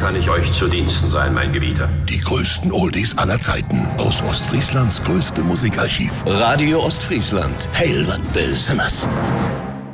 kann ich euch zu Diensten sein, mein Gebieter? Die größten Oldies aller Zeiten aus Ostfrieslands größte Musikarchiv. Radio Ostfriesland. Heil wat besonders.